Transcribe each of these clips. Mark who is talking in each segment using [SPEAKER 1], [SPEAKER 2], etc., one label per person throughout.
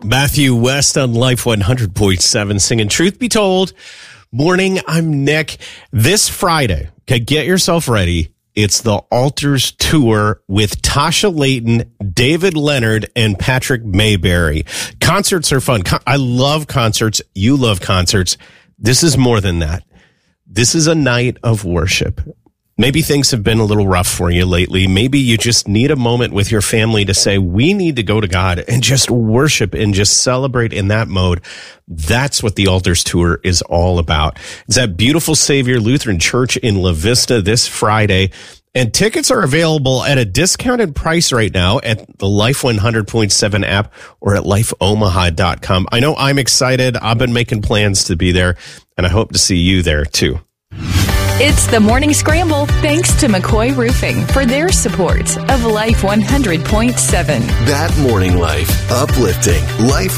[SPEAKER 1] Matthew West on Life 100.7 singing Truth Be Told. Morning, I'm Nick. This Friday, okay, get yourself ready. It's the Altars Tour with Tasha Layton, David Leonard, and Patrick Mayberry. Concerts are fun. I love concerts. You love concerts. This is more than that. This is a night of worship. Maybe things have been a little rough for you lately. Maybe you just need a moment with your family to say, we need to go to God and just worship and just celebrate in that mode. That's what the Altars Tour is all about. It's at Beautiful Savior Lutheran Church in La Vista this Friday. And tickets are available at a discounted price right now at the Life 100.7 app or at lifeomaha.com. I know I'm excited. I've been making plans to be there, and I hope to see you there too.
[SPEAKER 2] It's the Morning Scramble, thanks to McCoy Roofing for their support of Life 100.7.
[SPEAKER 3] That morning life, uplifting, Life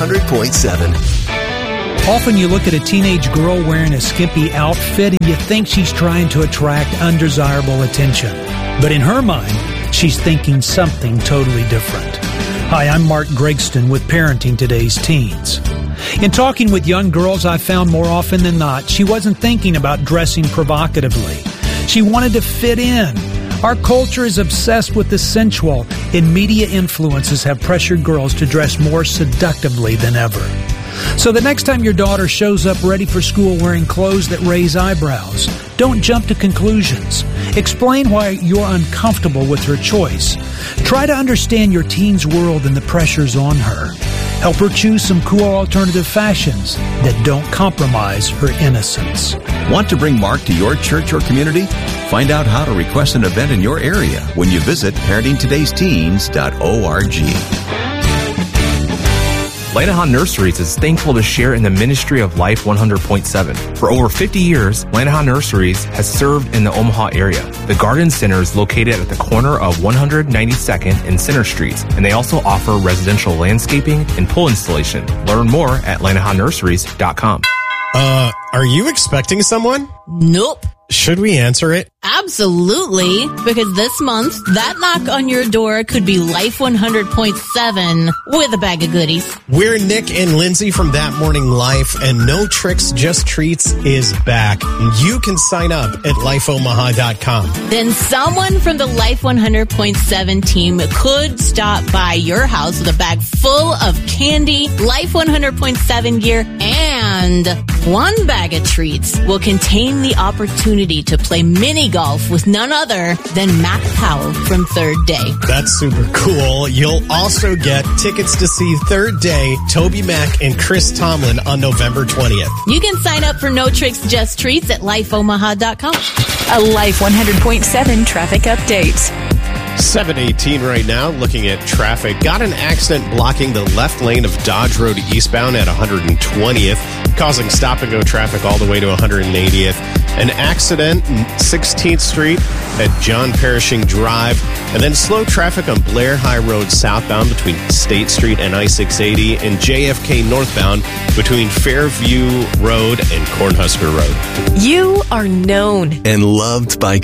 [SPEAKER 3] 100.7.
[SPEAKER 4] Often you look at a teenage girl wearing a skimpy outfit and you think she's trying to attract undesirable attention. But in her mind, she's thinking something totally different. Hi, I'm Mark Gregston with Parenting Today's Teens. In talking with young girls, I found more often than not, she wasn't thinking about dressing provocatively. She wanted to fit in. Our culture is obsessed with the sensual, and media influences have pressured girls to dress more seductively than ever. So the next time your daughter shows up ready for school wearing clothes that raise eyebrows, don't jump to conclusions. Explain why you're uncomfortable with her choice. Try to understand your teen's world and the pressures on her. Help her choose some cool alternative fashions that don't compromise her innocence.
[SPEAKER 5] Want to bring Mark to your church or community? Find out how to request an event in your area when you visit parentingtodaysteens.org.
[SPEAKER 6] Lanahan Nurseries is thankful to share in the ministry of Life 100.7. For over 50 years, Lanahan Nurseries has served in the Omaha area. The Garden Center is located at the corner of 192nd and Center Streets, and they also offer residential landscaping and pool installation. Learn more at lanahanNurseries.com.
[SPEAKER 1] Are you expecting someone?
[SPEAKER 7] Nope.
[SPEAKER 1] Should we answer it?
[SPEAKER 7] Absolutely, because this month, that knock on your door could be Life 100.7 with a bag of goodies.
[SPEAKER 1] We're Nick and Lindsay from That Morning Life, and No Tricks, Just Treats is back. You can sign up at lifeomaha.com.
[SPEAKER 7] Then someone from the Life 100.7 team could stop by your house with a bag full of candy, Life 100.7 gear, and one bag of treats will contain the opportunity to play mini golf with none other than Mac Powell from Third Day.
[SPEAKER 1] That's super cool. You'll also get tickets to see Third Day, Toby Mac, and Chris Tomlin on November 20th.
[SPEAKER 7] You can sign up for No Tricks, Just Treats at lifeomaha.com.
[SPEAKER 2] A Life 100.7 traffic update.
[SPEAKER 1] 7:18 right now, looking at traffic. Got an accident blocking the left lane of Dodge Road eastbound at 120th, causing stop-and-go traffic all the way to 180th. An accident 16th Street at John Perishing Drive, and then slow traffic on Blair High Road southbound between State Street and I-680, and JFK northbound between Fairview Road and Cornhusker Road.
[SPEAKER 2] You are known
[SPEAKER 3] And loved by